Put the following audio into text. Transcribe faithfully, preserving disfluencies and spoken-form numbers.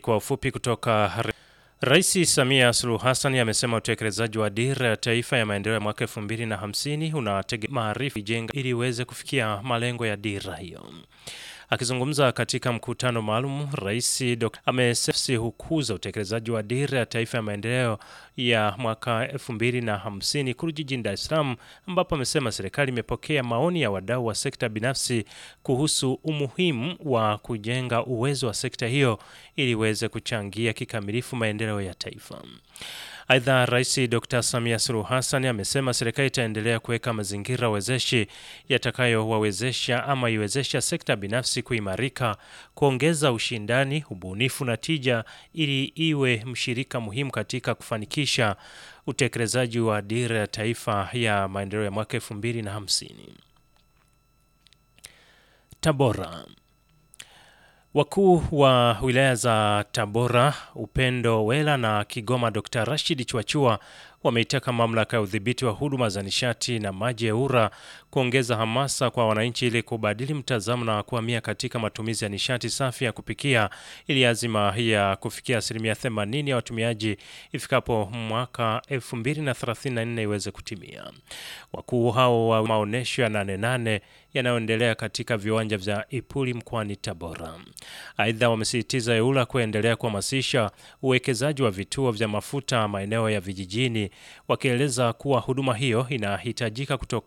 kwa ufupi kutoka Rais Samia Suluhu Hassan amesema utekelezaji wa dira ya taifa ya maendeleo ya mwaka elfu mbili na hamsini unategemea maarifa jenga ili uweze kufikia malengo ya dira hiyo. Akizungumza katika mkutano maalum, Rais Dokta amesema hukuza utekelezaji wa dira ya taifa ya maendeleo ya mwaka elfu mbili na hamsini kuru jijini Dar es Salaam, ambapo amesema serikali imepokea maoni ya wadau wa sekta binafsi kuhusu umuhimu wa kujenga uwezo wa sekta hiyo ili iweze kuchangia kikamilifu maendeleo ya taifa. Aidha, Rais Dokta Samia Suluhu Hassan amesema serikali itaendelea kuweka mazingira wezeshi yatakayowawezesha ama iwezesha sekta binafsi kuimarika, kuongeza ushindani, ubunifu na tija ili iwe mshirika muhimu katika kufanikisha utekelezaji wa dira ya taifa ya maendeleo ya mwaka elfu mbili na hamsini. Tabora. Wakuu wa wilaya za Tabora, Upendo Wela na Kigoma Dokta Rashid Chwachua wameitaka mamlaka ya udhibiti wa huduma za nishati na maji EWURA kuongeza hamasa kwa wananchi ili kubadili mtazamo na kuhamia katika matumizi ya nishati safi ya kupikia ili azima ya kufikia asilimia themanini ya watumiaji ifikapo mwaka elfu mbili na thelathini na nne iweze kutimia. Wakuu hao wa maonesho ya nane nane yanayoendelea katika viwanja vya Ipuli mkoani Tabora. Aidha, wamesisitiza EWURA kuendelea kuhamasisha uwekezaji wa vituo vya mafuta maeneo ya vijijini, wakieleza kuwa huduma hiyo inahitajika kutoka